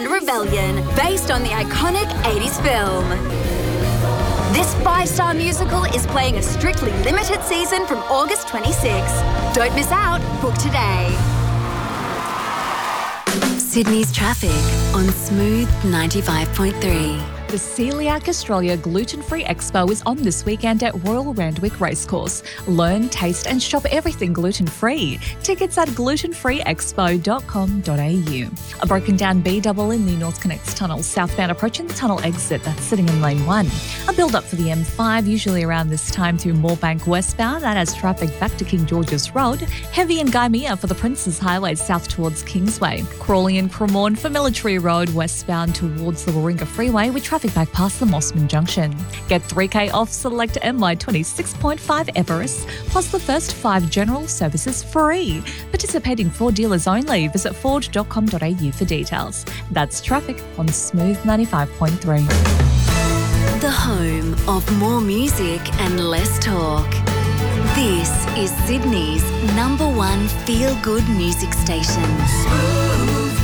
and Rebellion, based on the iconic 80s film. This 5-star musical is playing a strictly limited season from August 26. Don't miss out. Book today. Sydney's traffic on Smooth 95.3. The Celiac Australia Gluten-Free Expo is on this weekend at Royal Randwick Racecourse. Learn, taste and shop everything gluten-free. Tickets at glutenfreeexpo.com.au. A broken down B-double in the North Connects Tunnel, southbound approaching the tunnel exit that's sitting in lane 1. A build-up for the M5, usually around this time through Moorebank westbound. That has traffic back to King George's Road. Heavy in Gymea for the Princes Highway south towards Kingsway. Crawley and Cremorne for Military Road westbound towards the Warringah Freeway with traffic back past the Mossman Junction. Get 3K off select MY26.5 Everest, plus the first 5 general services free. Participating Ford dealers only. Visit ford.com.au for details. That's traffic on Smooth 95.3. The home of more music and less talk. This is Sydney's #1 feel-good music station. Smooth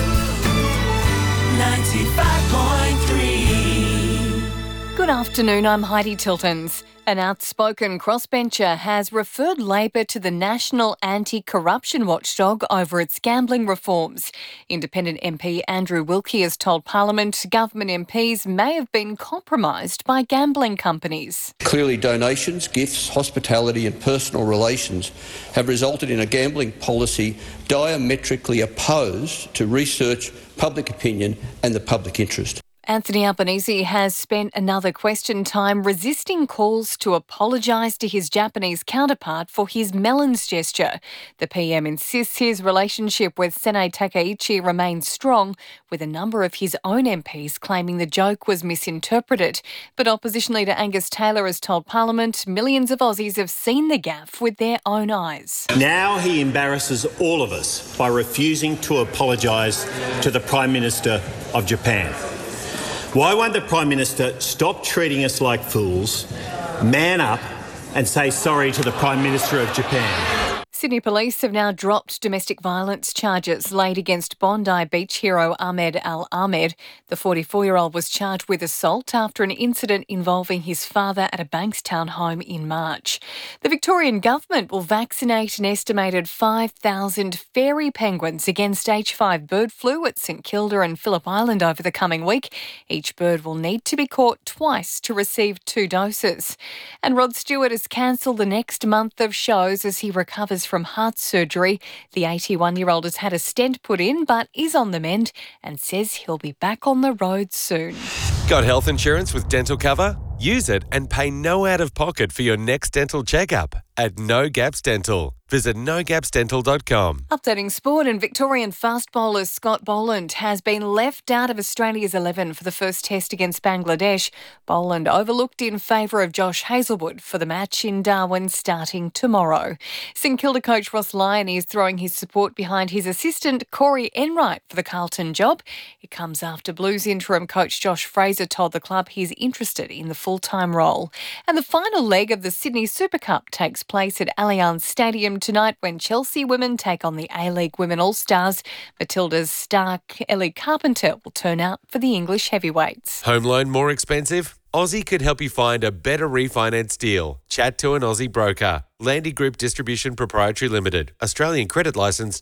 95.3. Good afternoon, I'm Heidi Tiltons. An outspoken crossbencher has referred Labor to the National Anti-Corruption Watchdog over its gambling reforms. Independent MP Andrew Wilkie has told Parliament government MPs may have been compromised by gambling companies. Clearly, donations, gifts, hospitality and personal relations have resulted in a gambling policy diametrically opposed to research, public opinion and the public interest. Anthony Albanese has spent another question time resisting calls to apologise to his Japanese counterpart for his melons gesture. The PM insists his relationship with Sene Takaichi remains strong, with a number of his own MPs claiming the joke was misinterpreted. But opposition leader Angus Taylor has told Parliament millions of Aussies have seen the gaffe with their own eyes. Now he embarrasses all of us by refusing to apologise to the Prime Minister of Japan. Why won't the Prime Minister stop treating us like fools, man up and say sorry to the Prime Minister of Japan? Sydney Police have now dropped domestic violence charges laid against Bondi Beach hero Ahmed Al Ahmed. The 44-year-old was charged with assault after an incident involving his father at a Bankstown home in March. The Victorian government will vaccinate an estimated 5,000 fairy penguins against H5 bird flu at St Kilda and Phillip Island over the coming week. Each bird will need to be caught twice to receive 2 doses. And Rod Stewart has cancelled the next month of shows as he recovers from heart surgery. The 81-year-old has had a stent put in but is on the mend and says he'll be back on the road soon. Got health insurance with dental cover? Use it and pay no out-of-pocket for your next dental checkup at No Gaps Dental. Visit nogapsdental.com. Updating sport, and Victorian fast bowler Scott Boland has been left out of Australia's 11 for the first test against Bangladesh. Boland overlooked in favour of Josh Hazlewood for the match in Darwin starting tomorrow. St Kilda coach Ross Lyon is throwing his support behind his assistant Corey Enright for the Carlton job. It comes after Blues interim coach Josh Fraser told the club he's interested in the full-time role. And the final leg of the Sydney Super Cup takes place at Allianz Stadium tonight when Chelsea women take on the A-League Women All-Stars. Matilda's star Ellie Carpenter will turn out for the English heavyweights. Home loan more expensive? Aussie could help you find a better refinance deal. Chat to an Aussie broker. Landy Group Distribution Proprietary Limited. Australian Credit Licence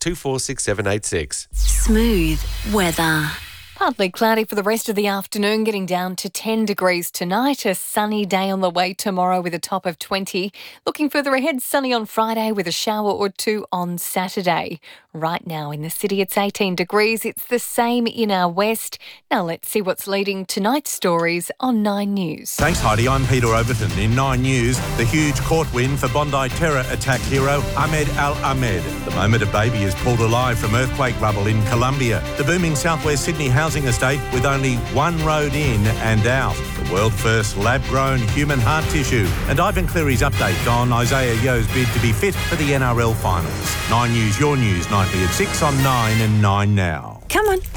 246786. Smooth weather. Partly cloudy for the rest of the afternoon, getting down to 10 degrees tonight. A sunny day on the way tomorrow with a top of 20. Looking further ahead, sunny on Friday with a shower or 2 on Saturday. Right now in the city, it's 18 degrees. It's the same in our west. Now let's see what's leading tonight's stories on 9 News. Thanks, Heidi. I'm Peter Overton. In 9 News, the huge court win for Bondi terror attack hero Ahmed Al Ahmed. The moment a baby is pulled alive from earthquake rubble in Colombia. The booming southwest Sydney housing estate with only one road in and out. The world-first lab-grown human heart tissue. And Ivan Cleary's update on Isaiah Yo's bid to be fit for the NRL finals. 9 News, your news, nightly at 6 on 9 and 9 now. Come on.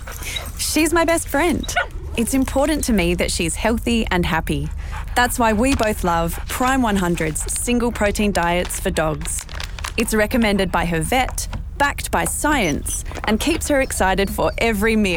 She's my best friend. It's important to me that she's healthy and happy. That's why we both love Prime 100's single protein diets for dogs. It's recommended by her vet, backed by science, and keeps her excited for every meal.